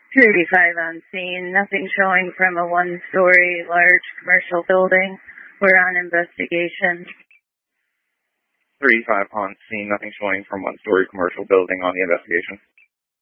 35 on scene. Nothing showing from a one-story large commercial building. We're on investigation. 35 on scene. Nothing showing from one-story commercial building on the investigation.